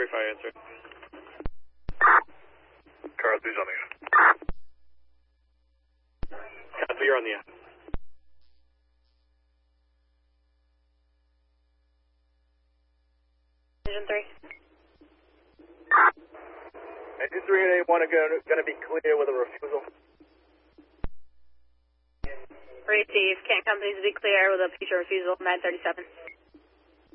Verify answer. Car 3's on the air. Car 3, you're on the air. Engine 3. Engine 3 and A1 are going to be clear with a refusal. Receive. Can't companies be clear with a future refusal, 937.